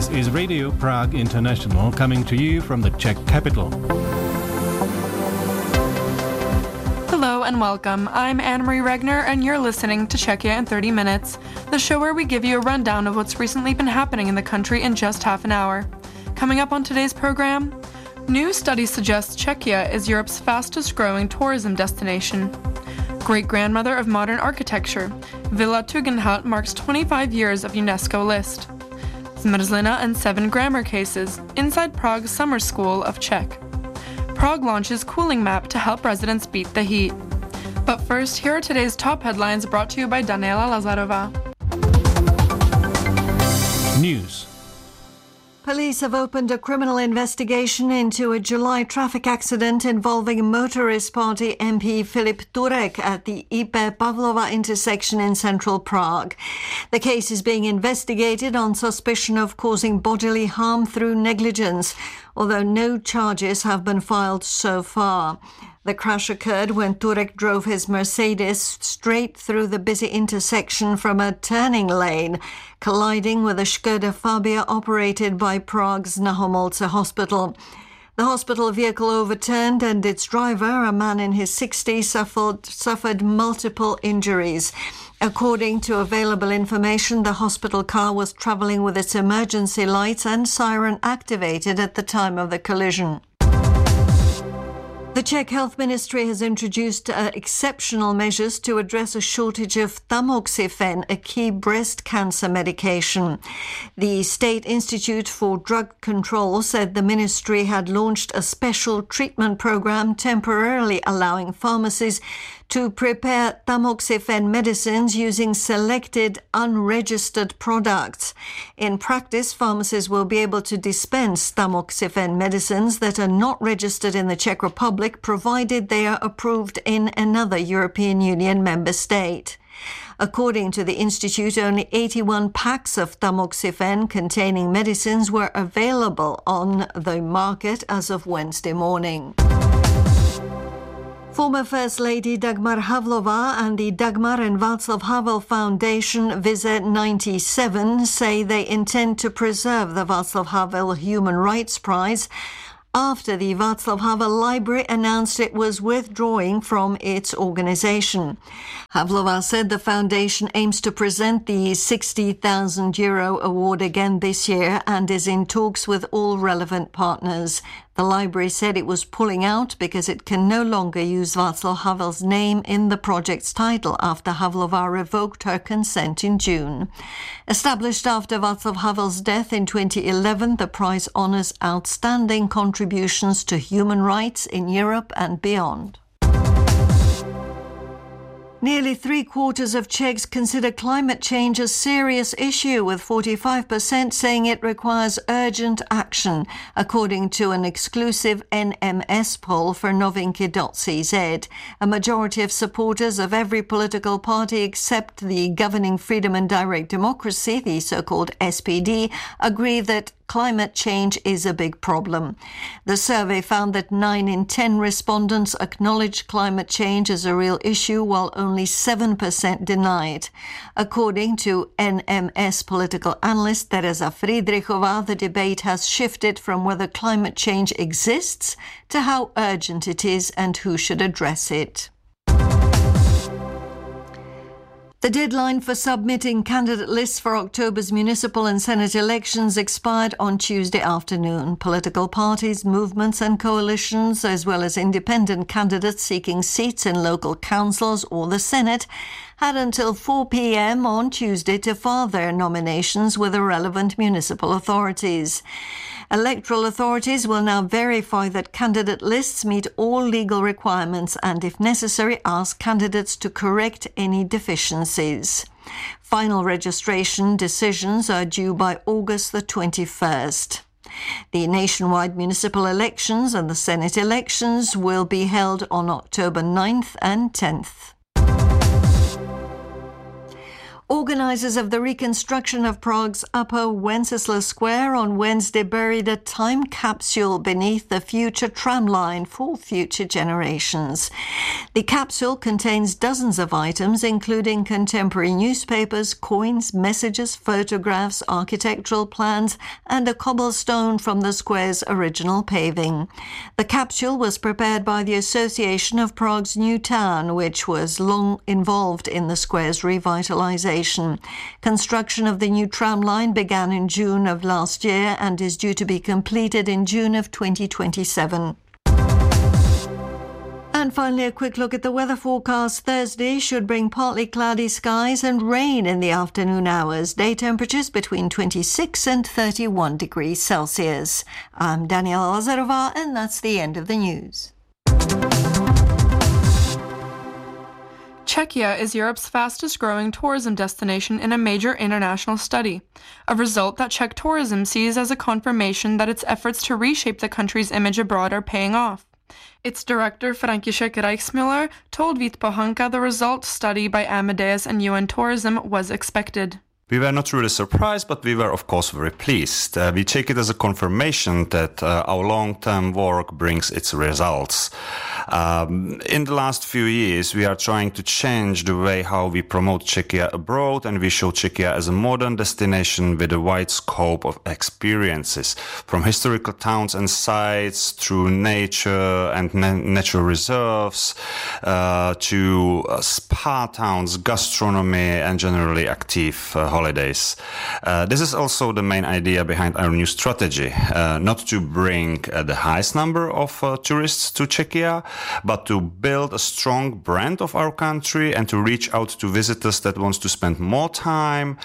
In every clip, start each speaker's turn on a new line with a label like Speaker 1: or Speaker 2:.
Speaker 1: This is Radio Prague International coming to you from the Czech capital.
Speaker 2: Hello and welcome. I'm Anne-Marie Regner and you're listening to Czechia in 30 Minutes, the show where we give you a rundown of what's recently been happening in the country in just half an hour. Coming up on today's program, new study suggests Czechia is Europe's fastest growing tourism destination. Great-grandmother of modern architecture, Villa Tugendhat marks 25 years of UNESCO list. Zmrzlina and 7 grammar cases inside Prague's summer school of Czech. Prague launches cooling map to help residents beat the heat. But first, here are today's top headlines brought to you by Daniela Lazarova.
Speaker 1: News.
Speaker 3: Police have opened a criminal investigation into a July traffic accident involving Motorist Party MP Filip Turek at the Ipe Pavlova intersection in central Prague. The case is being investigated on suspicion of causing bodily harm through negligence, although no charges have been filed so far. The crash occurred when Turek drove his Mercedes straight through the busy intersection from a turning lane, colliding with a Škoda Fabia operated by Prague's Nahomolce Hospital. The hospital vehicle overturned and its driver, a man in his 60s, suffered multiple injuries. According to available information, the hospital car was travelling with its emergency lights and siren activated at the time of the collision. The Czech Health Ministry has introduced exceptional measures to address a shortage of tamoxifen, a key breast cancer medication. The State Institute for Drug Control said the ministry had launched a special treatment program temporarily allowing pharmacies to prepare tamoxifen medicines using selected unregistered products. In practice, pharmacies will be able to dispense tamoxifen medicines that are not registered in the Czech Republic, provided they are approved in another European Union member state. According to the Institute, only 81 packs of tamoxifen containing medicines were available on the market as of Wednesday morning. Former First Lady Dagmar Havlova and the Dagmar and Václav Havel Foundation Vize 97 say they intend to preserve the Václav Havel Human Rights Prize after the Václav Havel Library announced it was withdrawing from its organization. Havlova said the foundation aims to present the €60,000 award again this year and is in talks with all relevant partners. The library said it was pulling out because it can no longer use Václav Havel's name in the project's title after Havlova revoked her consent in June. Established after Václav Havel's death in 2011, the prize honours outstanding contributions to human rights in Europe and beyond. Nearly 3/4 of Czechs consider climate change a serious issue, with 45% saying it requires urgent action, according to an exclusive NMS poll for Novinky.cz. A majority of supporters of every political party except the governing Freedom and Direct Democracy, the so-called SPD, agree that climate change is a big problem. The survey found that 9 in 10 respondents acknowledge climate change as a real issue, while only 7% deny it. According to NMS political analyst Tereza Friedrichová, the debate has shifted from whether climate change exists to how urgent it is and who should address it. The deadline for submitting candidate lists for October's municipal and Senate elections expired on Tuesday afternoon. Political parties, movements and coalitions, as well as independent candidates seeking seats in local councils or the Senate, had until 4 p.m. on Tuesday to file their nominations with the relevant municipal authorities. Electoral authorities will now verify that candidate lists meet all legal requirements and, if necessary, ask candidates to correct any deficiencies. Final registration decisions are due by August the 21st. The nationwide municipal elections and the Senate elections will be held on October 9th and 10th. Organisers of the reconstruction of Prague's Upper Wenceslas Square on Wednesday buried a time capsule beneath the future tram line for future generations. The capsule contains dozens of items, including contemporary newspapers, coins, messages, photographs, architectural plans, and a cobblestone from the square's original paving. The capsule was prepared by the Association of Prague's New Town, which was long involved in the square's revitalization. Construction of the new tram line began in June of last year and is due to be completed in June of 2027. And finally, a quick look at the weather forecast. Thursday should bring partly cloudy skies and rain in the afternoon hours. Day temperatures between 26 and 31 degrees Celsius. I'm Daniela Lazarova, and that's the end of the news.
Speaker 2: Czechia is Europe's fastest-growing tourism destination in a major international study, a result that Czech tourism sees as a confirmation that its efforts to reshape the country's image abroad are paying off. Its director, František Reichsmüller, told Vít Pohanka the result study by Amadeus and UN Tourism was expected.
Speaker 4: We were not really surprised, but we were, of course, very pleased. We take it as a confirmation that our long-term work brings its results. In the last few years, we are trying to change the way how we promote Czechia abroad, and we show Czechia as a modern destination with a wide scope of experiences, from historical towns and sites through nature and natural reserves to spa towns, gastronomy, and generally active holidays. This is also the main idea behind our new strategy, not to bring the highest number of tourists to Czechia, but to build a strong brand of our country and to reach out to visitors that wants to spend more time,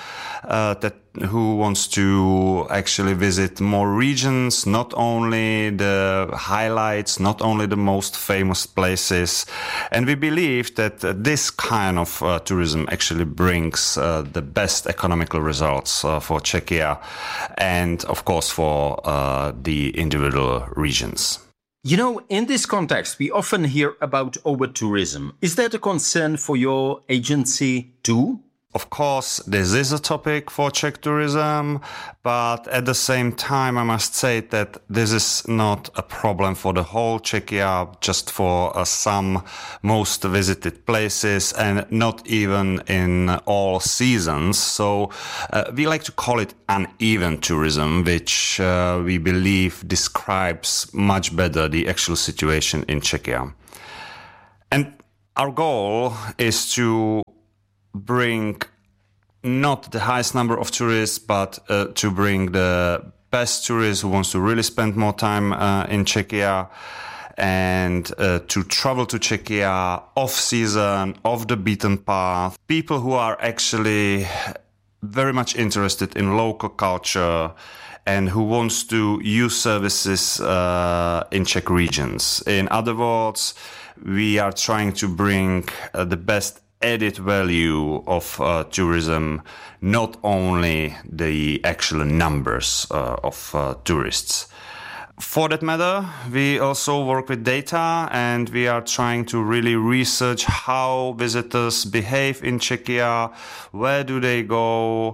Speaker 4: who wants to actually visit more regions, not only the highlights, not only the most famous places. And we believe that this kind of tourism actually brings the best economical results for Czechia and, of course, for the individual regions.
Speaker 5: You know, in this context, we often hear about over-tourism. Is that a concern for your agency too?
Speaker 4: Of course, this is a topic for Czech tourism, but at the same time, I must say that this is not a problem for the whole Czechia, just for some most visited places and not even in all seasons. So we like to call it uneven tourism, which we believe describes much better the actual situation in Czechia. And our goal is to bring not the highest number of tourists, but to bring the best tourists who wants to really spend more time in Czechia and to travel to Czechia off-season, off the beaten path. People who are actually very much interested in local culture and who wants to use services in Czech regions. In other words, we are trying to bring the best added value of tourism, not only the actual numbers of tourists. For that matter, we also work with data, and we are trying to really research how visitors behave in Czechia, where do they go,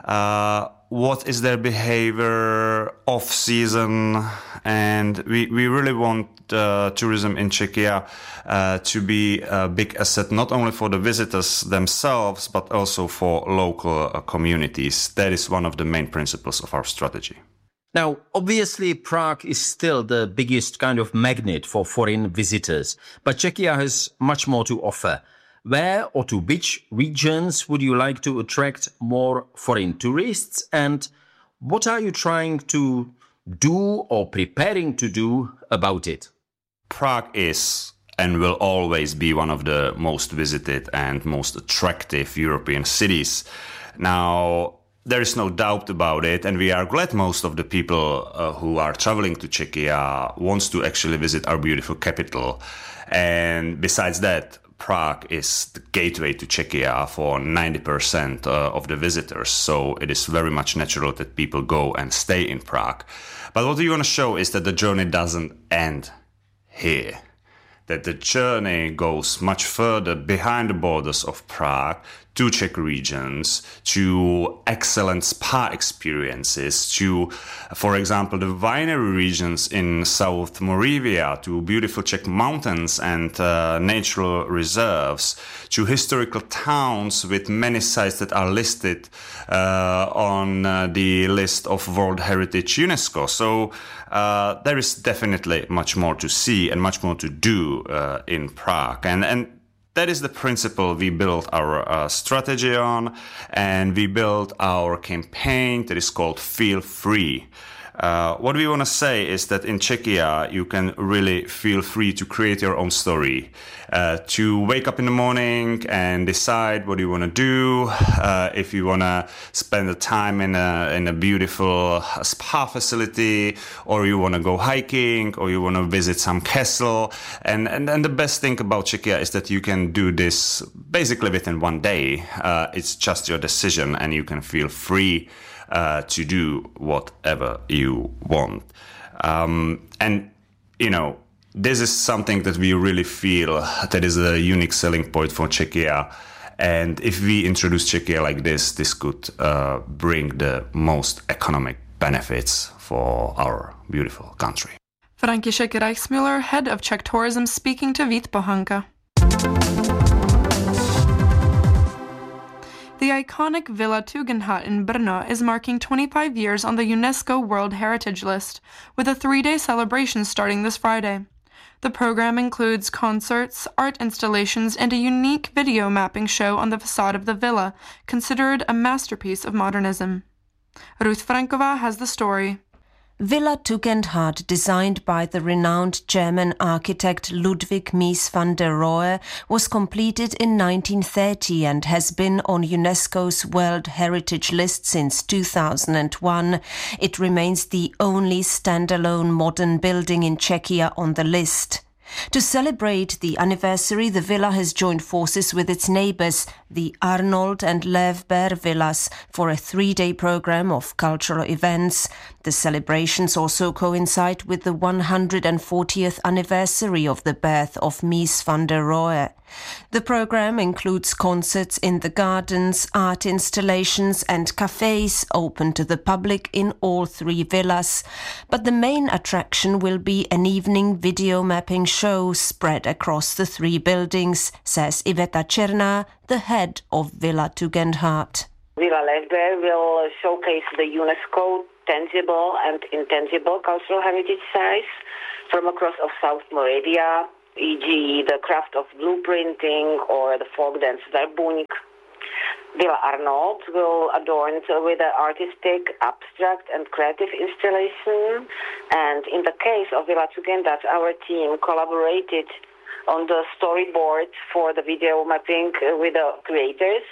Speaker 4: what is their behavior off-season, and we really want tourism in Czechia to be a big asset, not only for the visitors themselves, but also for local communities. That is one of the main principles of our strategy.
Speaker 5: Now, obviously, Prague is still the biggest kind of magnet for foreign visitors, but Czechia has much more to offer. Where or to which regions would you like to attract more foreign tourists? And what are you trying to do or preparing to do about it?
Speaker 4: Prague is and will always be one of the most visited and most attractive European cities. Now, there is no doubt about it, and we are glad most of the people who are traveling to Czechia wants to actually visit our beautiful capital. And besides that, Prague is the gateway to Czechia for 90% of the visitors, so it is very much natural that people go and stay in Prague. But what we want to show is that the journey doesn't end here, that the journey goes much further behind the borders of Prague to Czech regions, to excellent spa experiences, to, for example, the winery regions in South Moravia, to beautiful Czech mountains and natural reserves, to historical towns with many sites that are listed on the list of World Heritage UNESCO. So there is definitely much more to see and much more to do in Prague. And that is the principle we built our strategy on, and we built our campaign that is called Feel Free. What we want to say is that in Czechia, you can really feel free to create your own story, to wake up in the morning and decide what you want to do. If you want to spend the time in a beautiful spa facility, or you want to go hiking, or you want to visit some castle. And the best thing about Czechia is that you can do this basically within one day. It's just your decision, and you can feel free to do whatever you want. And, you know, this is something that we really feel that is a unique selling point for Czechia. And if we introduce Czechia like this could bring the most economic benefits for our beautiful country.
Speaker 2: František Reichsmüller, head of Czech tourism, speaking to Vít Pohanka. The iconic Villa Tugendhat in Brno is marking 25 years on the UNESCO World Heritage List, with a 3-day celebration starting this Friday. The program includes concerts, art installations, and a unique video mapping show on the facade of the villa, considered a masterpiece of modernism. Ruth Frankova has the story.
Speaker 6: Villa Tugendhat, designed by the renowned German architect Ludwig Mies van der Rohe, was completed in 1930 and has been on UNESCO's World Heritage List since 2001. It remains the only standalone modern building in Czechia on the list. To celebrate the anniversary, the villa has joined forces with its neighbours, the Arnold and Lev Ber villas, for a 3-day programme of cultural events. The celebrations also coincide with the 140th anniversary of the birth of Mies van der Rohe. The programme includes concerts in the gardens, art installations and cafes open to the public in all 3 villas. But the main attraction will be an evening video mapping show spread across the 3 buildings, says Iveta Černá, the head of Villa Tugendhat.
Speaker 7: Villa Lev Ber will showcase the UNESCO tangible and intangible cultural heritage sites from across of South Moravia, e.g. the craft of blueprinting or the folk dance Verbuňk. Villa Arnold will adorn with an artistic, abstract and creative installation. And in the case of Villa Tugendhat, our team collaborated on the storyboard for the video mapping with the creators.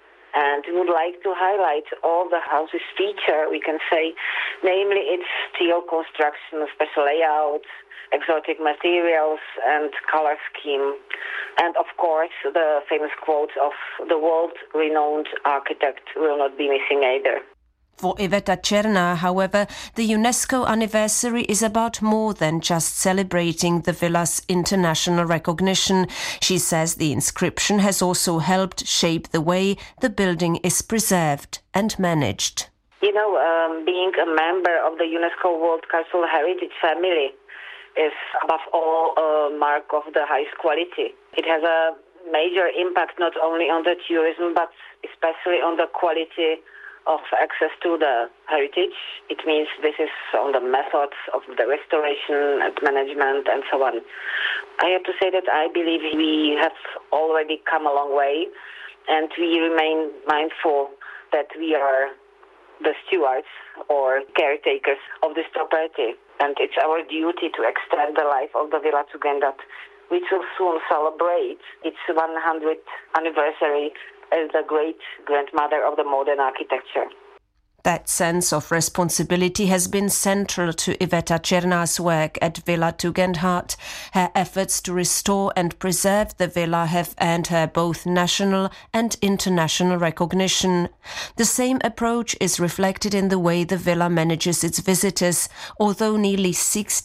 Speaker 7: And we would like to highlight all the house's feature, we can say, namely its steel construction, special layouts, exotic materials and color scheme. And of course, the famous quotes of the world-renowned architect will not be missing either.
Speaker 6: For Iveta Černá, however, the UNESCO anniversary is about more than just celebrating the villa's international recognition. She says the inscription has also helped shape the way the building is preserved and managed.
Speaker 7: You know, being a member of the UNESCO World Cultural Heritage family is above all a mark of the highest quality. It has a major impact not only on the tourism, but especially on the quality of access to the heritage. It means this is on the methods of the restoration and management and so on. I have to say that I believe we have already come a long way, and we remain mindful that we are the stewards or caretakers of this property. And it's our duty to extend the life of the Villa Tugendhat, which will soon celebrate its 100th anniversary as the great grandmother of the modern architecture.
Speaker 6: That sense of responsibility has been central to Iveta Černá's work at Villa Tugendhat. Her efforts to restore and preserve the villa have earned her both national and international recognition. The same approach is reflected in the way the villa manages its visitors. Although nearly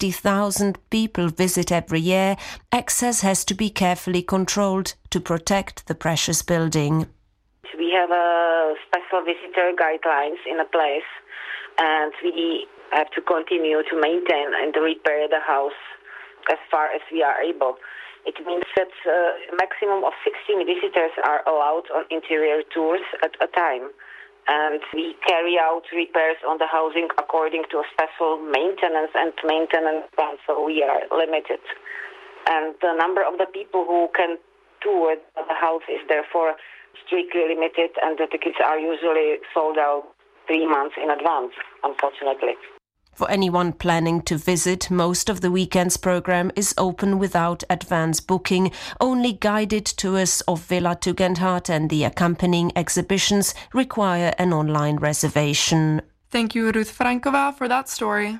Speaker 6: 60,000 people visit every year, access has to be carefully controlled to protect the precious building.
Speaker 7: We have a special visitor guidelines in a place, and we have to continue to maintain and repair the house as far as we are able. It means that a maximum of 16 visitors are allowed on interior tours at a time. And we carry out repairs on the housing according to a special maintenance plan, so we are limited. And the number of the people who can tour the house is therefore strictly limited, and the tickets are usually sold out 3 months in advance, unfortunately.
Speaker 6: For anyone planning to visit, most of the weekend's program is open without advance booking. Only guided tours of Villa Tugendhat and the accompanying exhibitions require an online reservation.
Speaker 2: Thank you, Ruth Frankova, for that story.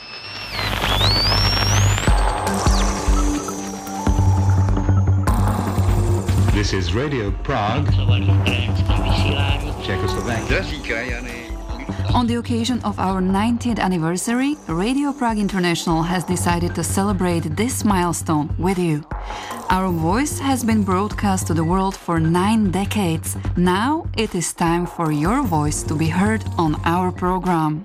Speaker 1: This is Radio Prague, Czechoslovakia.
Speaker 8: On the occasion of our 90th anniversary, Radio Prague International has decided to celebrate this milestone with you. Our voice has been broadcast to the world for 9 decades. Now it is time for your voice to be heard on our program.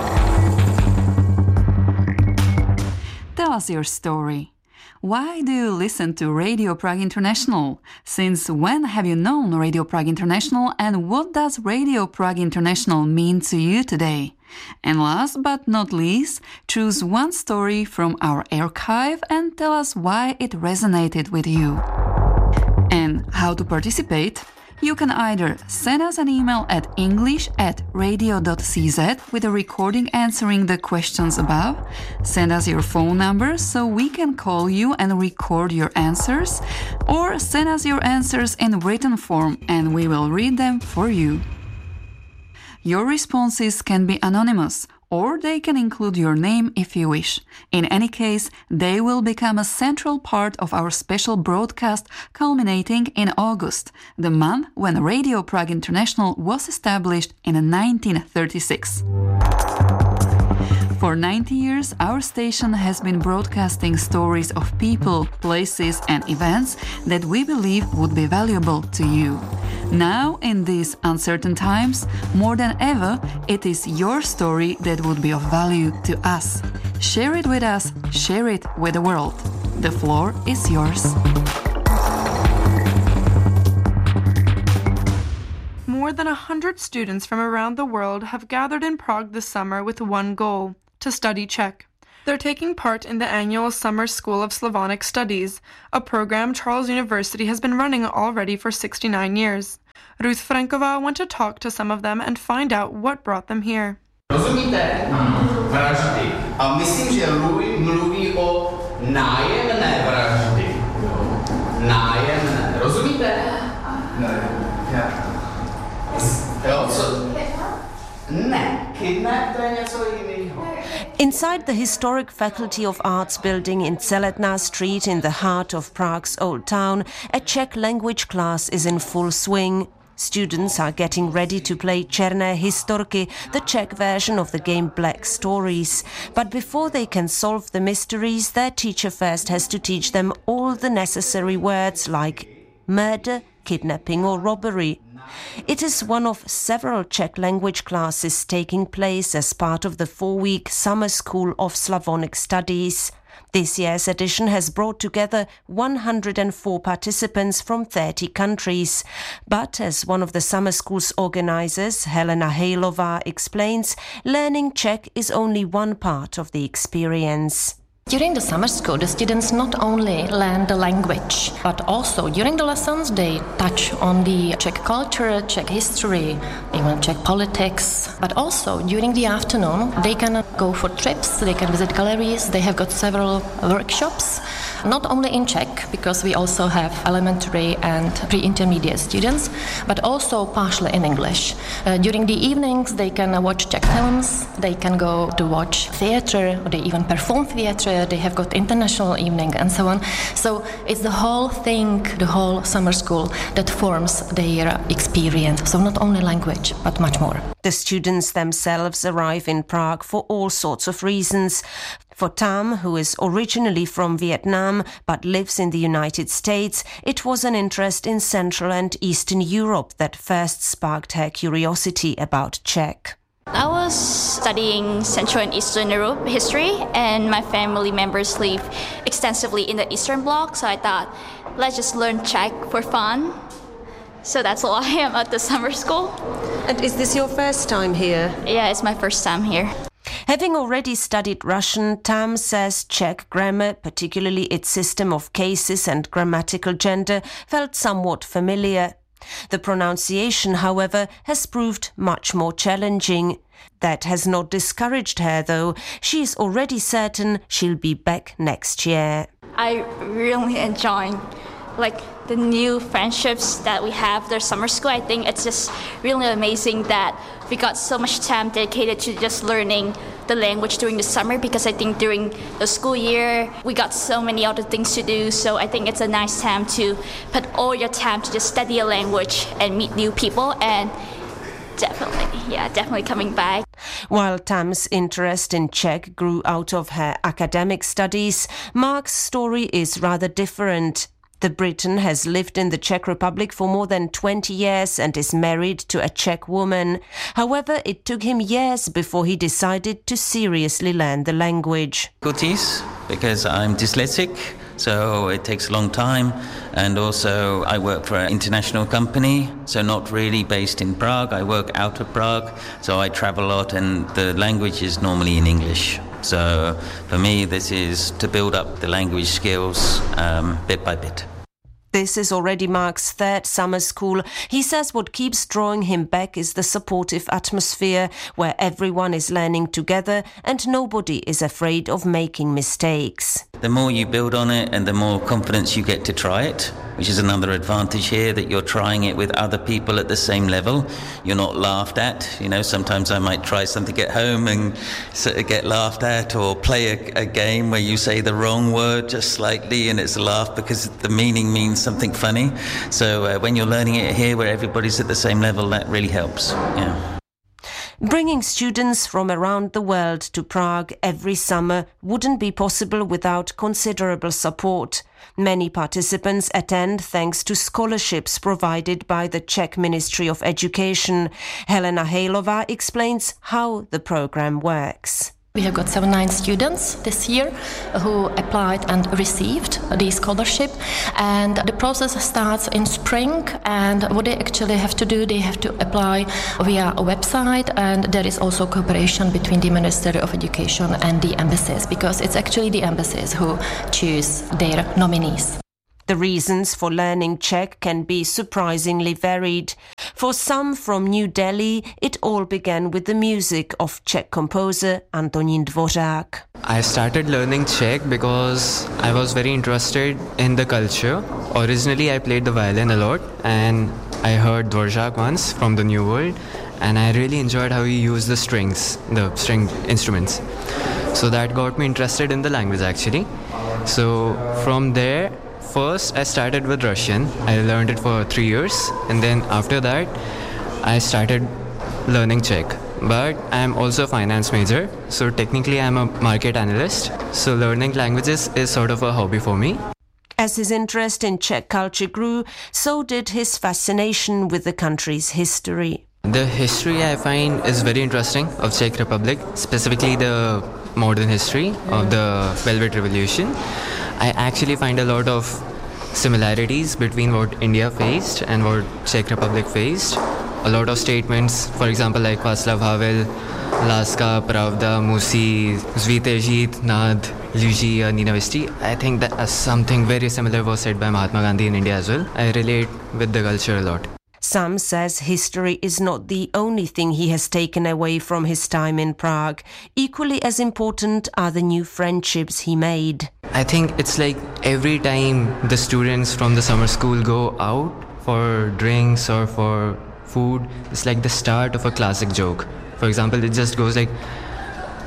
Speaker 8: Tell us your story. Why do you listen to Radio Prague International? Since when have you known Radio Prague International, and what does Radio Prague International mean to you today? And last but not least, choose one story from our archive and tell us why it resonated with you. And how to participate? You can either send us an email at english@radio.cz with a recording answering the questions above, send us your phone number so we can call you and record your answers, or send us your answers in written form and we will read them for you. Your responses can be anonymous, or they can include your name if you wish. In any case, they will become a central part of our special broadcast culminating in August, the month when Radio Prague International was established in 1936. For 90 years, our station has been broadcasting stories of people, places and events that we believe would be valuable to you. Now, in these uncertain times, more than ever, it is your story that would be of value to us. Share it with us, share it with the world. The floor is yours.
Speaker 2: More than 100 students from around the world have gathered in Prague this summer with one goal: to study Czech. They're taking part in the annual Summer School of Slavonic Studies, a program Charles University has been running already for 69 years. Ruth Frankova went to talk to some of them and find out what brought them here.
Speaker 9: Rozumíte? Vraždy. A myslím, že mluví o nájemné vraždy. Nájemné. Rozumíte? Ne. Jo, co? Ne. Kidnap, to je něco jiného.
Speaker 6: Inside the historic Faculty of Arts building in Celetná Street in the heart of Prague's Old Town, a Czech language class is in full swing. Students are getting ready to play Černé historky, the Czech version of the game Black Stories. But before they can solve the mysteries, their teacher first has to teach them all the necessary words like murder, kidnapping or robbery. It is one of several Czech language classes taking place as part of the 4-week Summer School of Slavonic Studies. This year's edition has brought together 104 participants from 30 countries. But as one of the summer school's organizers, Helena Hejlová, explains, learning Czech is only one part of the experience.
Speaker 10: During the summer school, the students not only learn the language, but also during the lessons they touch on the Czech culture, Czech history, even Czech politics. But also during the afternoon they can go for trips, they can visit galleries, they have got several workshops. Not only in Czech, because we also have elementary and pre-intermediate students, but also partially in English. During the evenings they can watch Czech films, they can go to watch theatre, or they even perform theatre. culture, they have got international evening and so on. So it's the whole thing, the whole summer school that forms their experience. So not only language, but much more.
Speaker 6: The students themselves arrive in Prague for all sorts of reasons. For Tam, who is originally from Vietnam but lives in the United States, it was an interest in Central and Eastern Europe that first sparked her curiosity about Czech.
Speaker 11: I was studying Central and Eastern Europe history, and my family members live extensively in the Eastern Bloc, so I thought, let's just learn Czech for fun. So that's why I am at the summer school.
Speaker 6: And is this your first time here?
Speaker 11: Yeah, it's my first time here.
Speaker 6: Having already studied Russian, Tam says Czech grammar, particularly its system of cases and grammatical gender, felt somewhat familiar. The pronunciation, however, has proved much more challenging. That has not discouraged her, though. She is already certain she'll be back next year.
Speaker 11: I really enjoy the new friendships that we have their summer school. I think it's just really amazing that we got so much time dedicated to just learning the language during the summer, because I think during the school year we got so many other things to do. So I think it's a nice time to put all your time to just study a language and meet new people, and definitely coming back.
Speaker 6: While Tam's interest in Czech grew out of her academic studies, Mark's story is rather different. The Briton has lived in the Czech Republic for more than 20 years and is married to a Czech woman. However, it took him years before he decided to seriously learn the language.
Speaker 12: Difficulties, because I'm dyslexic, so it takes a long time. And also I work for an international company, so not really based in Prague. I work out of Prague, so I travel a lot, and the language is normally in English. So for me, this is to build up the language skills bit by bit.
Speaker 6: This is already Mark's third summer school. He says what keeps drawing him back is the supportive atmosphere where everyone is learning together and nobody is afraid of making mistakes.
Speaker 12: The more you build on it and the more confidence you get to try it, which is another advantage here, that you're trying it with other people at the same level. You're not laughed at. You know, sometimes I might try something at home and get laughed at, or play a game where you say the wrong word just slightly and it's a laugh because the meaning means something funny. So when you're learning it here where everybody's at the same level, that really helps. Yeah.
Speaker 6: Bringing students from around the world to Prague every summer wouldn't be possible without considerable support. Many participants attend thanks to scholarships provided by the Czech Ministry of Education. Helena Hejlová explains how the program works.
Speaker 10: We have got 79 students this year who applied and received the scholarship, and the process starts in spring. And what they actually have to do, they have to apply via a website, and there is also cooperation between the Ministry of Education and the embassies, because it's actually the embassies who choose their nominees.
Speaker 6: The reasons for learning Czech can be surprisingly varied. For some from New Delhi, it all began with the music of Czech composer Antonín Dvořák.
Speaker 13: I started learning Czech because I was very interested in the culture. Originally, I played the violin a lot, and I heard Dvořák once from the New World, and I really enjoyed how he used the strings, the string instruments. So that got me interested in the language actually. So from there, first, I started with Russian. I learned it for 3 years, and then after that, I started learning Czech. But I'm also a finance major, so technically I'm a market analyst. So learning languages is sort of a hobby for me.
Speaker 6: As his interest in Czech culture grew, so did his fascination with the country's history.
Speaker 13: The history I find is very interesting of Czech Republic, specifically the modern history of the Velvet Revolution. I actually find a lot of similarities between what India faced and what Czech Republic faced. A lot of statements, for example, like Václav Havel, Láska, Pravda, Musí, Zvítezhít, Nad, Lži a Nenávistí. I think that something very similar was said by Mahatma Gandhi in India as well. I relate with the culture a lot.
Speaker 6: Sam says history is not the only thing he has taken away from his time in Prague. Equally as important are the new friendships he made.
Speaker 13: I think it's like every time the students from the summer school go out for drinks or for food, it's like the start of a classic joke. For example, it just goes like,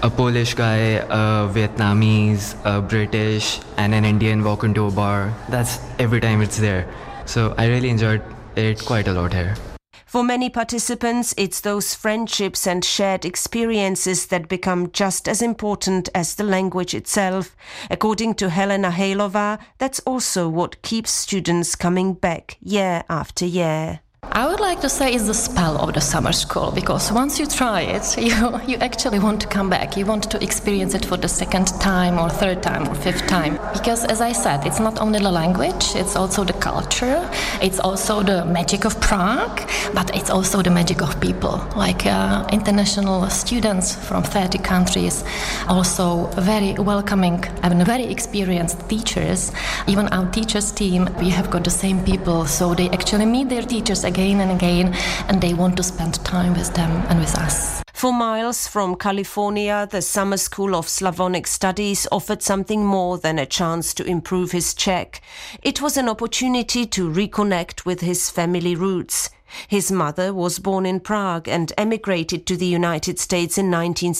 Speaker 13: a Polish guy, a Vietnamese, a British, and an Indian walk into a bar. That's every time it's there. So I really enjoyed it quite a lot here.
Speaker 6: For many participants, it's those friendships and shared experiences that become just as important as the language itself. According to Helena Halova, that's also what keeps students coming back year after year.
Speaker 10: I would like to say it's the spell of the summer school, because once you try it, you actually want to come back. You want to experience it for the second time or third time or fifth time. Because as I said, it's not only the language, it's also the culture, it's also the magic of Prague, but it's also the magic of people. Like international students from 30 countries, also very welcoming and very experienced teachers. Even our teachers team, we have got the same people, so they actually meet their teachers again and again, and they want to spend time with them and with us.
Speaker 6: For Miles from California, the Summer School of Slavonic Studies offered something more than a chance to improve his Czech. It was an opportunity to reconnect with his family roots. His mother was born in Prague and emigrated to the United States in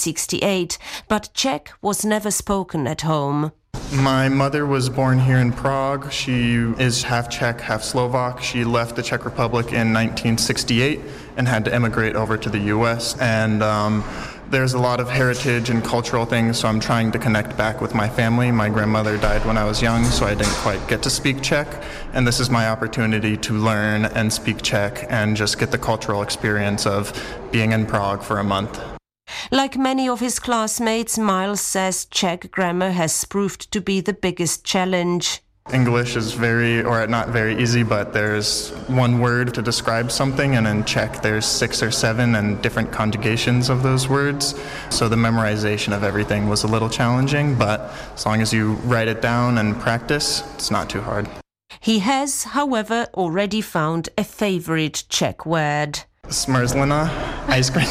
Speaker 6: 1968, but Czech was never spoken at home.
Speaker 14: My mother was born here in Prague. She is half Czech, half Slovak. She left the Czech Republic in 1968 and had to emigrate over to the U.S. And there's a lot of heritage and cultural things, so I'm trying to connect back with my family. My grandmother died when I was young, so I didn't quite get to speak Czech. And this is my opportunity to learn and speak Czech and just get the cultural experience of being in Prague for a month.
Speaker 6: Like many of his classmates, Miles says Czech grammar has proved to be the biggest challenge.
Speaker 14: English is not very easy, but there's one word to describe something, and in Czech there's 6 or 7 and different conjugations of those words. So the memorization of everything was a little challenging, but as long as you write it down and practice, it's not too hard.
Speaker 6: He has, however, already found a favorite Czech word.
Speaker 14: Smrzlina, ice cream.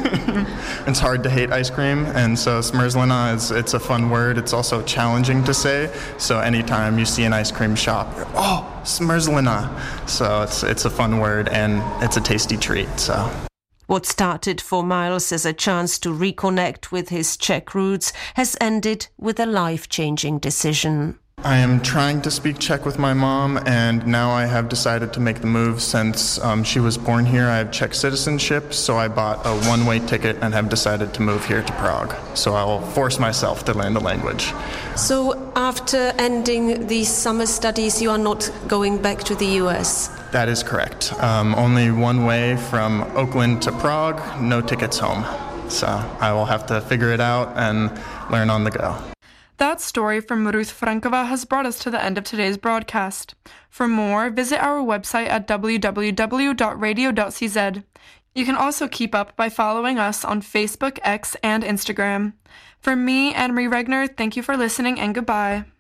Speaker 14: It's hard to hate ice cream, and so smrzlina it's a fun word. It's also challenging to say. So anytime you see an ice cream shop, you're, oh, smrzlina. So it's a fun word and it's a tasty treat. So
Speaker 6: what started for Miles as a chance to reconnect with his Czech roots has ended with a life-changing decision.
Speaker 14: I am trying to speak Czech with my mom, and now I have decided to make the move since she was born here. I have Czech citizenship, so I bought a one-way ticket and have decided to move here to Prague. So I will force myself to learn the language.
Speaker 6: So after ending these summer studies, you are not going back to the US?
Speaker 14: That is correct. Only one way from Oakland to Prague, no tickets home. So I will have to figure it out and learn on the go.
Speaker 2: That story from Ruth Frankova has brought us to the end of today's broadcast. For more, visit our website at www.radio.cz. You can also keep up by following us on Facebook, X, and Instagram. From me, Anne-Marie Regner, thank you for listening and goodbye.